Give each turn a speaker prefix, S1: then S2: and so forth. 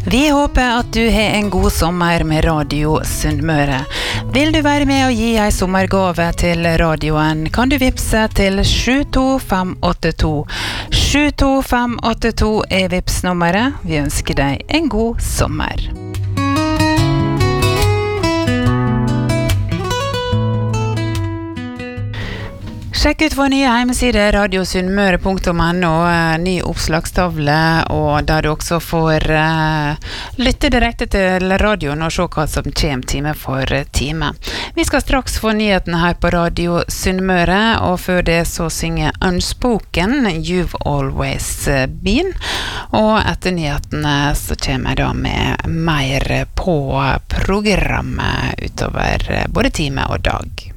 S1: Vi håper at du har en god sommer med Radio Sunnmøre. Vil du være med og gi en sommergave til radioen, kan du vipse til 72582. 72582 er vipsnummeret. Vi ønsker deg en god sommer. Sjekk ut vår nye hjemmeside radiosunnmøre.no, ny oppslagstavle, og der du også får lytte direkte til radioen og se hva som kommer time for time. Vi skal straks få nyhetene her på Radio Sunnmøre, og før det så synger Unspoken, You've Always Been, og etter nyhetene så kommer jeg da med mer på programmet utover både time og dag.